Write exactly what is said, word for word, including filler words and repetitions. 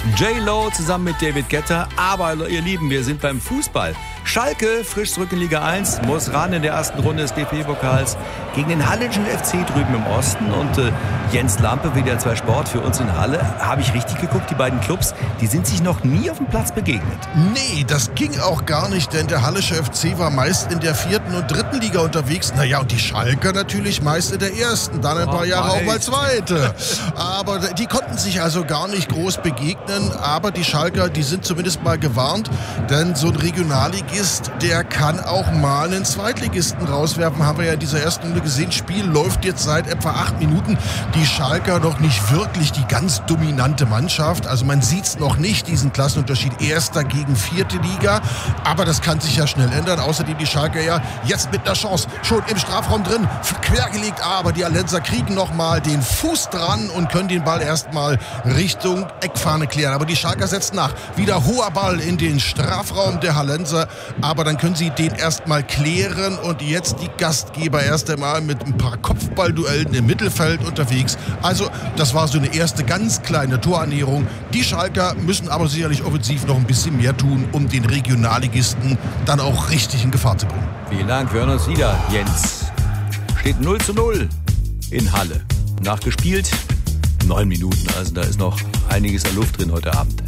J-Lo zusammen mit David Guetta. Aber ihr Lieben, wir sind beim Fußball. Schalke, frisch zurück in Liga eins, muss ran in der ersten Runde des D F B-Pokals gegen den Hallenschen F C drüben im Osten. Und äh, Jens Lampe, W D R zwei Sport für uns in Halle. Habe ich richtig geguckt, die beiden Clubs, die sind sich noch nie auf dem Platz begegnet. Nee, das ging auch gar nicht, denn der Hallische F C war meist in der vierten und dritten Liga unterwegs. Naja, und die Schalker natürlich meist in der ersten, dann ein paar oh, Jahre auch mal zweite. Aber die konnten sich also gar nicht groß begegnen. Aber die Schalker, die sind zumindest mal gewarnt, denn so ein Regionalligist, der kann auch mal einen Zweitligisten rauswerfen. Haben wir ja in dieser ersten Runde gesehen. Spiel läuft jetzt seit etwa acht Minuten. Die Schalker noch nicht wirklich die ganz dominante Mannschaft. Also man sieht es noch nicht, diesen Klassenunterschied Erster gegen vierte Liga. Aber das kann sich ja schnell ändern. Außerdem die Schalker ja jetzt mit einer Chance schon im Strafraum drin. Quergelegt, aber die Hallenser kriegen noch mal den Fuß dran und können den Ball erstmal Richtung Eckfahne klären. Aber die Schalker setzen nach. Wieder hoher Ball in den Strafraum der Hallenser. Aber dann können sie den erstmal klären und jetzt die Gastgeber erst einmal mit ein paar Kopfballduellen im Mittelfeld unterwegs. Also das war so eine erste ganz kleine Torannäherung. Die Schalker müssen aber sicherlich offensiv noch ein bisschen mehr tun, um den Regionalligisten dann auch richtig in Gefahr zu bringen. Vielen Dank, wir hören uns wieder, Jens. Steht null zu null in Halle. Nachgespielt neun Minuten, also da ist noch einiges an Luft drin heute Abend.